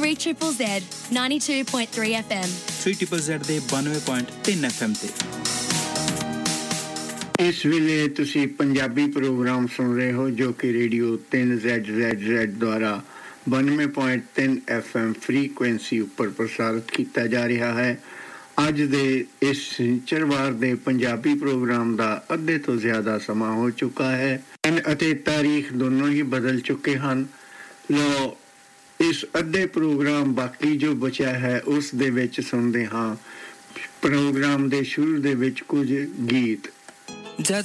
3ZZZ 92.3 FM 3ZZZ ਦੇ 92.3 FM ਤੇ ਇਸ ਵੇਲੇ ਤੁਸੀਂ ਪੰਜਾਬੀ ਪ੍ਰੋਗਰਾਮ ਸੁਣ ਰਹੇ ਹੋ ਜੋ ਕਿ ਰੇਡੀਓ 3ZZZ ਦੁਆਰਾ 92.3 FM ਫ੍ਰੀਕੁਐਂਸੀ ਉੱਪਰ ਪ੍ਰਸਾਰਿਤ ਕੀਤਾ ਜਾ ਰਿਹਾ ਹੈ। ਅੱਜ ਦੇ ਇਸ ਸ਼ਨੀਚਰਵਾਰ ਦੇ ਪੰਜਾਬੀ ਪ੍ਰੋਗਰਾਮ ਦਾ ਅੱਧੇ ਤੋਂ ਜ਼ਿਆਦਾ ਸਮਾਂ ਹੋ ਚੁੱਕਾ ਹੈ। ਦਿਨ ਅਤੇ ਤਾਰੀਖ ਦੋਨੋਂ ਹੀ ਬਦਲ ਚੁੱਕੇ ਹਨ। ਲੋ ਇਸ ਅੱਧੇ ਪ੍ਰੋਗਰਾਮ ਬਾਕੀ ਜੋ ਬਚਿਆ ਹੈ ਉਸ ਦੇ ਵਿੱਚ ਸੁਣਦੇ ਹਾਂ ਪ੍ਰੋਗਰਾਮ ਦੇ ਸ਼ੁਰੂ ਦੇ ਵਿੱਚ ਕੁਝ ਗੀਤ।